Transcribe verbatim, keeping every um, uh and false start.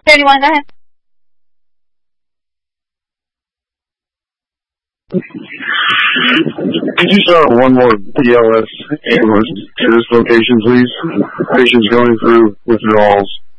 anyone, go ahead. Could you start one more P L S ambulance to this location, please? Patients going through withdrawals.